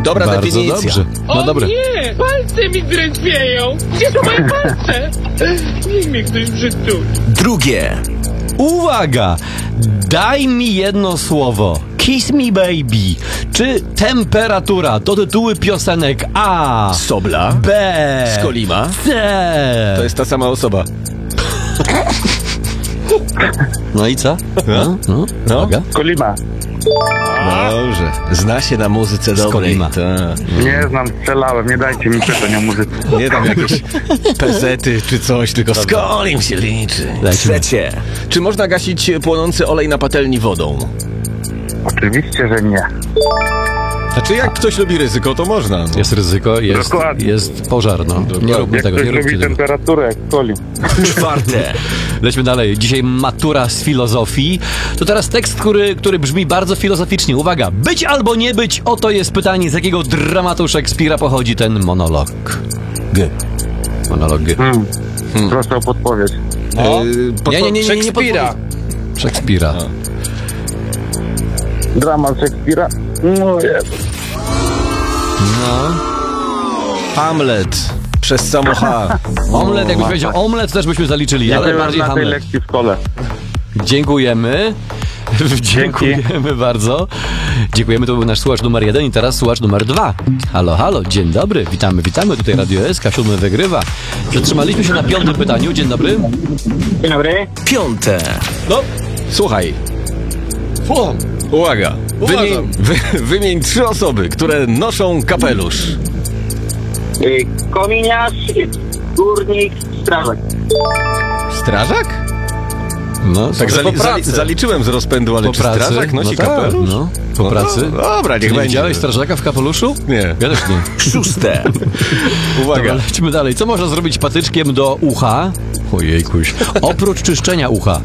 Dobra Bardzo definicja. dobrze. No O dobra. nie! Palce mi drętwieją! Gdzie są moje palce? Niech mnie ktoś przytuli. Drugie. Uwaga! Daj mi jedno słowo. Kiss me baby. Czy temperatura to tytuły piosenek A, Sobla. B, Skolima. C? To jest ta sama osoba. No i co? No. Uwaga. Kolima. Dobrze. Zna się na muzyce dobrej. Skolima. Tak. Nie znam, strzelałem, nie dajcie mi pytań o muzyce. Nie tam jakieś pesety czy coś, tylko Skolim się liczy. Lecimy. Trzecie. Czy można gasić płonący olej na patelni wodą? Oczywiście, że nie. Znaczy jak ktoś lubi ryzyko, to można. No. Jest ryzyko, Dokładnie. jest pożar, no. Nie róbmy Jak tego, ktoś nie róbcie lubi tego. temperaturę, jak Kolim. Czwarte. Lećmy dalej. Dzisiaj matura z filozofii. To teraz tekst, który brzmi bardzo filozoficznie. Uwaga. Być albo nie być? Oto jest pytanie, z jakiego dramatu Szekspira pochodzi ten monolog. G. Monolog G. Proszę o podpowiedź. Nie Szekspira. Szekspira. Dramat Szekspira. No jest. No. Hamlet. Przez samo H. Omlet, jakbyś powiedział omlet, też byśmy zaliczyli, Nie ale byłem bardziej na tej Hamlet. lekcji w szkole. Dziękujemy. Dziękujemy bardzo. Dziękujemy, to był nasz słuchacz numer 1 i teraz słuchacz numer 2. Halo, halo, dzień dobry, witamy tutaj Radio SK, 7 wygrywa. Zatrzymaliśmy się na 5. pytaniu, dzień dobry. Dzień dobry. Piąte. No, Słuchaj. słucham. Uwaga. Uważam. Wymień 3 osoby, które noszą kapelusz. Kominiarz, górnik, strażak. Strażak? No, Tak po pracy. zaliczyłem z rozpędu, ale Po czy pracy? strażak nosi No tak, kapelusz? no, po pracy. No, dobra, niech Nie będzie. widziałeś strażaka w kapeluszu? Nie. Ja też nie. 6. Uwaga. Dobra, lecimy dalej. Co można zrobić patyczkiem do ucha? Ojejkuś. Oprócz czyszczenia ucha.